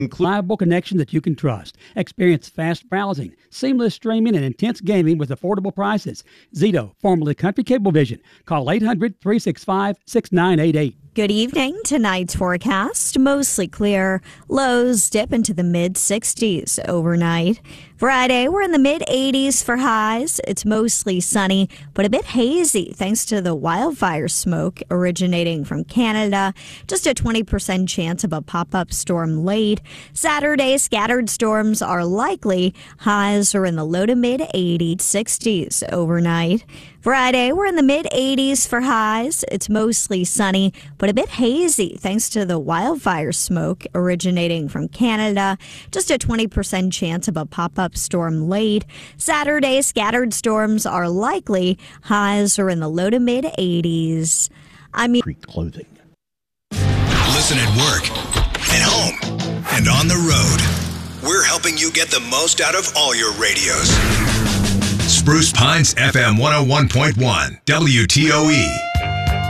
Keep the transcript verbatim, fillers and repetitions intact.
Reliable connection that you can trust. Experience fast browsing, seamless streaming, and intense gaming with affordable prices. Zito, formerly Country Cablevision. Call eight hundred, three six five, six nine eight eight. Good evening. Tonight's forecast, mostly clear. Lows dip into the mid sixties overnight. Friday, we're in the mid eighties for highs. It's mostly sunny, but a bit hazy thanks to the wildfire smoke originating from Canada. Just a twenty percent chance of a pop-up storm late. Saturday, scattered storms are likely. Highs are in the low to mid eighties, sixties overnight. Friday, we're in the mid eighties for highs. It's mostly sunny, but a bit hazy thanks to the wildfire smoke originating from Canada. Just a twenty percent chance of a pop-up storm late. Saturday, scattered storms are likely. Highs are in the low to mid eighties. I mean, clothing. Listen at work, at home, and on the road. We're helping you get the most out of all your radios. Spruce Pines F M one oh one point one, W T O E.